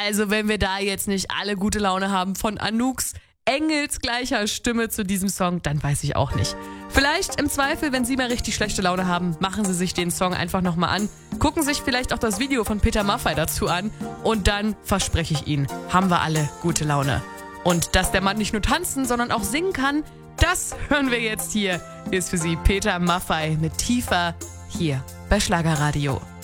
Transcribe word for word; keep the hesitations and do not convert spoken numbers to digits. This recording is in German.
Also wenn wir da jetzt nicht alle gute Laune haben von Anouks engelsgleicher Stimme zu diesem Song, dann weiß ich auch nicht. Vielleicht im Zweifel, wenn Sie mal richtig schlechte Laune haben, machen Sie sich den Song einfach nochmal an, gucken sich vielleicht auch das Video von Peter Maffay dazu an und dann, verspreche ich Ihnen, haben wir alle gute Laune. Und dass der Mann nicht nur tanzen, sondern auch singen kann, das hören wir jetzt hier. Ist für Sie Peter Maffay mit Tiefer hier bei Schlagerradio.